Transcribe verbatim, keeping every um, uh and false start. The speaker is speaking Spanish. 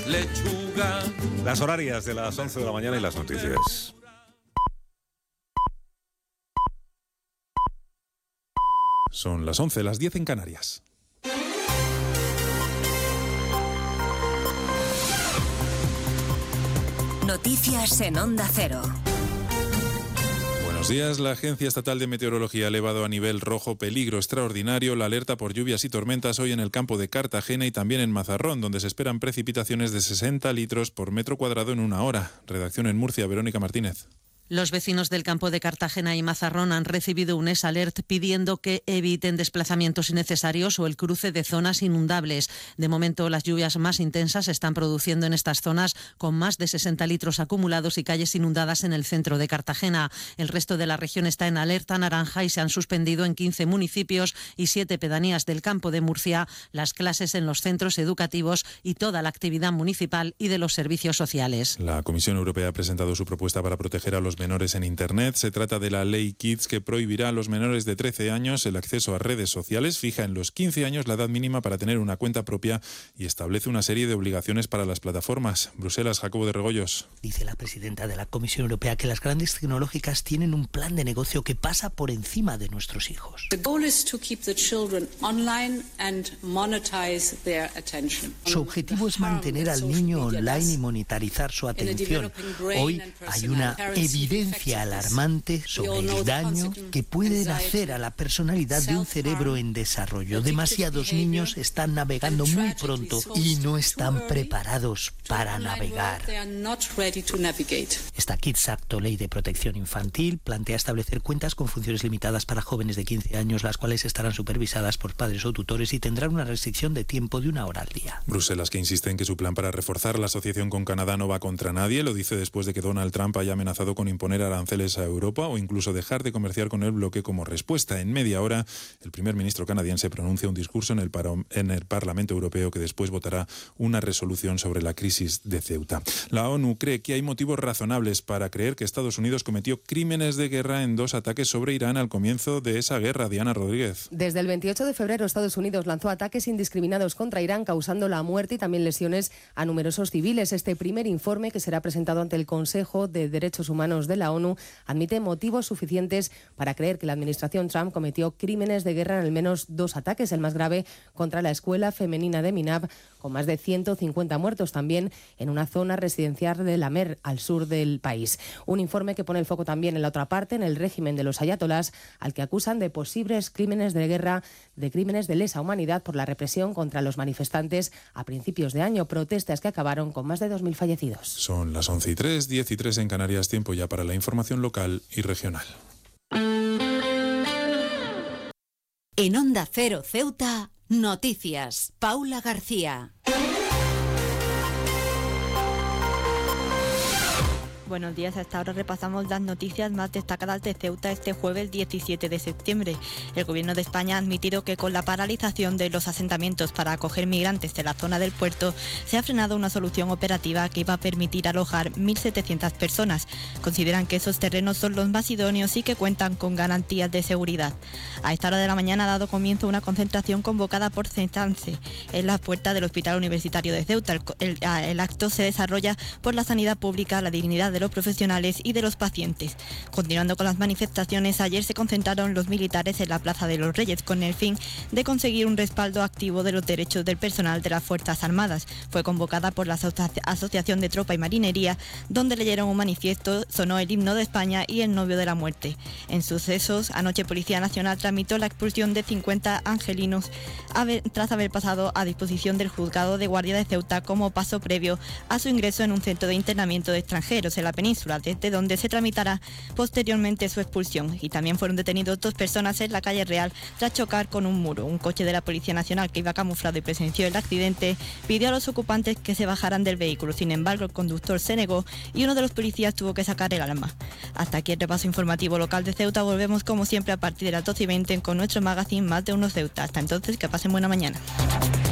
lechuga. Las horarias de las once de la mañana y las noticias. Son las once, las diez en Canarias. Noticias en Onda Cero. Buenos días. La Agencia Estatal de Meteorología ha elevado a nivel rojo peligro extraordinario la alerta por lluvias y tormentas hoy en el campo de Cartagena y también en Mazarrón, donde se esperan precipitaciones de sesenta litros por metro cuadrado en una hora. Redacción en Murcia, Verónica Martínez. Los vecinos del campo de Cartagena y Mazarrón han recibido un S-Alert pidiendo que eviten desplazamientos innecesarios o el cruce de zonas inundables. De momento, las lluvias más intensas se están produciendo en estas zonas con más de sesenta litros acumulados y calles inundadas en el centro de Cartagena. El resto de la región está en alerta naranja y se han suspendido en quince municipios y siete pedanías del campo de Murcia las clases en los centros educativos y toda la actividad municipal y de los servicios sociales. La Comisión Europea ha presentado su propuesta para proteger a los menores en Internet. Se trata de la Ley Kids, que prohibirá a los menores de trece años el acceso a redes sociales, fija en los quince años la edad mínima para tener una cuenta propia y establece una serie de obligaciones para las plataformas. Bruselas, Jacobo de Regoyos. Dice la presidenta de la Comisión Europea que las grandes tecnológicas tienen un plan de negocio que pasa por encima de nuestros hijos. Su objetivo es mantener al niño online y monitorizar su atención. Hoy hay una evidencia alarmante sobre el daño que pueden hacer a la personalidad de un cerebro en desarrollo. Demasiados niños están navegando muy pronto y no están preparados para navegar. Esta Kids Act, Ley de Protección Infantil, plantea establecer cuentas con funciones limitadas para jóvenes de quince años, las cuales estarán supervisadas por padres o tutores y tendrán una restricción de tiempo de una hora al día. Bruselas, que insiste en que su plan para reforzar la asociación con Canadá no va contra nadie, lo dice después de que Donald Trump haya amenazado con imponer aranceles a Europa o incluso dejar de comerciar con el bloque como respuesta. En media hora, el primer ministro canadiense pronuncia un discurso en el, paro, en el Parlamento Europeo que después votará una resolución sobre la crisis de Ceuta. La ONU cree que hay motivos razonables para creer que Estados Unidos cometió crímenes de guerra en dos ataques sobre Irán al comienzo de esa guerra. Diana Rodríguez. Desde el veintiocho de febrero, Estados Unidos lanzó ataques indiscriminados contra Irán, causando la muerte y también lesiones a numerosos civiles. Este primer informe, que será presentado ante el Consejo de Derechos Humanos de la ONU, admite motivos suficientes para creer que la administración Trump cometió crímenes de guerra en al menos dos ataques, el más grave contra la escuela femenina de Minab, con más de ciento cincuenta muertos, también en una zona residencial de La Mer, al sur del país. Un informe que pone el foco también en la otra parte, en el régimen de los ayatolás, al que acusan de posibles crímenes de guerra, de crímenes de lesa humanidad por la represión contra los manifestantes a principios de año, protestas que acabaron con más de dos mil fallecidos. Son las once y tres, diez y tres en Canarias, tiempo ya para la información local y regional. En Onda Cero Ceuta, noticias. Paula García. Buenos días, hasta ahora repasamos las noticias más destacadas de Ceuta este jueves diecisiete de septiembre. El Gobierno de España ha admitido que con la paralización de los asentamientos para acoger migrantes de la zona del puerto se ha frenado una solución operativa que iba a permitir alojar mil setecientas personas. Consideran que esos terrenos son los más idóneos y que cuentan con garantías de seguridad. A esta hora de la mañana ha dado comienzo una concentración convocada por CETANSE en la puerta del Hospital Universitario de Ceuta. El, el, el acto se desarrolla por la sanidad pública, la dignidad de los profesionales y de los pacientes. Continuando con las manifestaciones, ayer se concentraron los militares en la Plaza de los Reyes con el fin de conseguir un respaldo activo de los derechos del personal de las Fuerzas Armadas. Fue convocada por la Asoci- Asociación de Tropa y Marinería, donde leyeron un manifiesto, sonó el himno de España y el novio de la muerte. En sucesos, anoche Policía Nacional tramitó la expulsión de cincuenta angelinos haber, tras haber pasado a disposición del Juzgado de Guardia de Ceuta como paso previo a su ingreso en un centro de internamiento de extranjeros en la península, desde donde se tramitará posteriormente su expulsión. Y también fueron detenidos dos personas en la calle Real tras chocar con un muro. Un coche de la Policía Nacional que iba camuflado y presenció el accidente pidió a los ocupantes que se bajaran del vehículo. Sin embargo, el conductor se negó y uno de los policías tuvo que sacar el arma. Hasta aquí el repaso informativo local de Ceuta. Volvemos como siempre a partir de las doce y veinte con nuestro magazine Más de Uno Ceuta. Hasta entonces, que pasen buena mañana.